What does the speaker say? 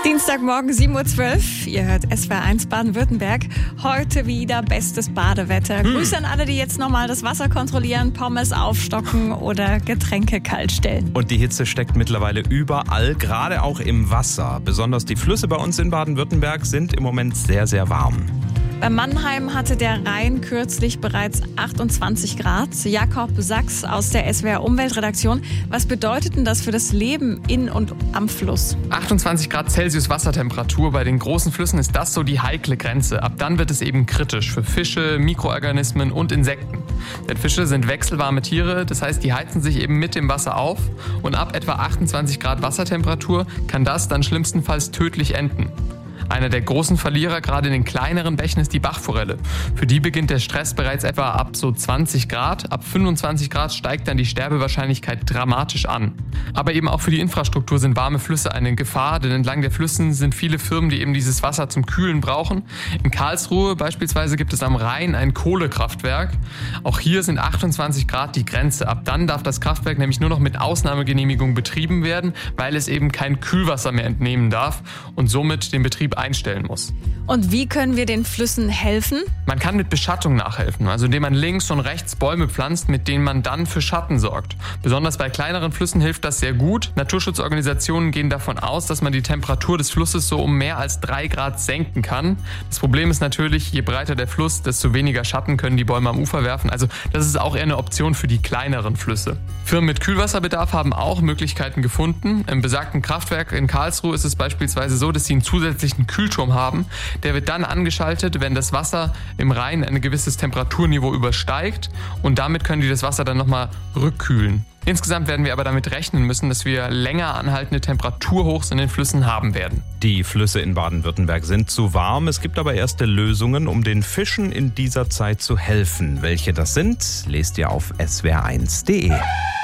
Dienstagmorgen 7.12 Uhr. Ihr hört SWR1 Baden-Württemberg. Heute wieder bestes Badewetter. Grüße an alle, die jetzt nochmal das Wasser kontrollieren, Pommes aufstocken oder Getränke kalt stellen. Und die Hitze steckt mittlerweile überall, gerade auch im Wasser. Besonders die Flüsse bei uns in Baden-Württemberg sind im Moment sehr, sehr warm. Bei Mannheim hatte der Rhein kürzlich bereits 28 Grad. Jakob Sachs aus der SWR Umweltredaktion. Was bedeutet denn das für das Leben in und am Fluss? 28 Grad Celsius Wassertemperatur. Bei den großen Flüssen ist das so die heikle Grenze. Ab dann wird es eben kritisch für Fische, Mikroorganismen und Insekten. Denn Fische sind wechselwarme Tiere, das heißt, die heizen sich eben mit dem Wasser auf. Und ab etwa 28 Grad Wassertemperatur kann das dann schlimmstenfalls tödlich enden. Einer der großen Verlierer gerade in den kleineren Bächen ist die Bachforelle. Für die beginnt der Stress bereits etwa ab so 20 Grad. Ab 25 Grad steigt dann die Sterbewahrscheinlichkeit dramatisch an. Aber eben auch für die Infrastruktur sind warme Flüsse eine Gefahr, denn entlang der Flüssen sind viele Firmen, die eben dieses Wasser zum Kühlen brauchen. In Karlsruhe beispielsweise gibt es am Rhein ein Kohlekraftwerk. Auch hier sind 28 Grad die Grenze. Ab dann darf das Kraftwerk nämlich nur noch mit Ausnahmegenehmigung betrieben werden, weil es eben kein Kühlwasser mehr entnehmen darf und somit den Betrieb einstellen muss. Und wie können wir den Flüssen helfen? Man kann mit Beschattung nachhelfen, also indem man links und rechts Bäume pflanzt, mit denen man dann für Schatten sorgt. Besonders bei kleineren Flüssen hilft das sehr gut. Naturschutzorganisationen gehen davon aus, dass man die Temperatur des Flusses so um mehr als 3 Grad senken kann. Das Problem ist natürlich, je breiter der Fluss, desto weniger Schatten können die Bäume am Ufer werfen. Also das ist auch eher eine Option für die kleineren Flüsse. Firmen mit Kühlwasserbedarf haben auch Möglichkeiten gefunden. Im besagten Kraftwerk in Karlsruhe ist es beispielsweise so, dass sie einen zusätzlichen Kühlturm haben. Der wird dann angeschaltet, wenn das Wasser im Rhein ein gewisses Temperaturniveau übersteigt und damit können die das Wasser dann nochmal rückkühlen. Insgesamt werden wir aber damit rechnen müssen, dass wir länger anhaltende Temperaturhochs in den Flüssen haben werden. Die Flüsse in Baden-Württemberg sind zu warm. Es gibt aber erste Lösungen, um den Fischen in dieser Zeit zu helfen. Welche das sind, lest ihr auf swr1.de.